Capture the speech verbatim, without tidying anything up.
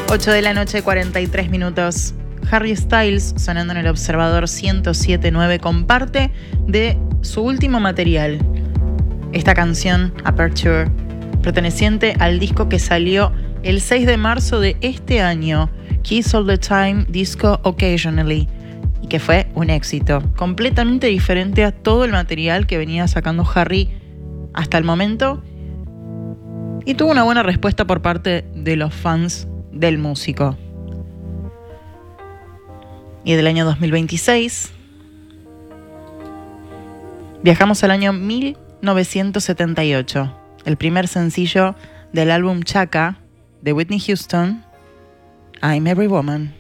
ocho de la noche, cuarenta y tres minutos. Harry Styles, sonando en el Observador ciento siete punto nueve, comparte de su último material. Esta canción, Aperture, perteneciente al disco que salió el seis de marzo de este año, Kiss All the Time, Disco Occasionally, y que fue un éxito, completamente diferente a todo el material que venía sacando Harry hasta el momento, y tuvo una buena respuesta por parte de los fans del músico. Y del año dos mil veintiséis viajamos al año mil novecientos setenta y ocho, el primer sencillo del álbum Chaka de Whitney Houston, I'm Every Woman.